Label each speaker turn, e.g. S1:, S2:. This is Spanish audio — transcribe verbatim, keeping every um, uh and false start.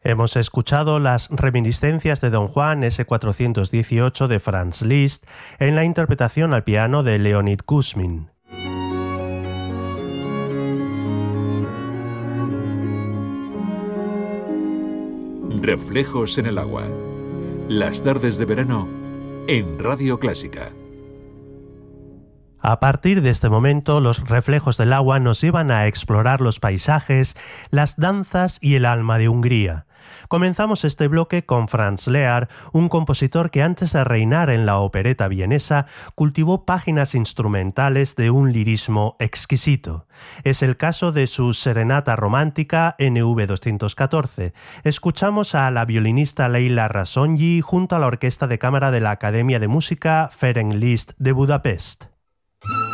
S1: Hemos escuchado las reminiscencias de Don Juan ese cuatrocientos dieciocho de Franz Liszt en la interpretación al piano de Leonid Kuzmin.
S2: Reflejos en el agua. Las tardes de verano en Radio Clásica.
S1: A partir de este momento, los reflejos del agua nos llevan a explorar los paisajes, las danzas y el alma de Hungría. Comenzamos este bloque con Franz Lehár, un compositor que antes de reinar en la opereta vienesa, cultivó páginas instrumentales de un lirismo exquisito. Es el caso de su Serenata Romántica N V doscientos catorce. Escuchamos a la violinista Leila Rasonyi junto a la Orquesta de Cámara de la Academia de Música Ferenc Liszt de Budapest.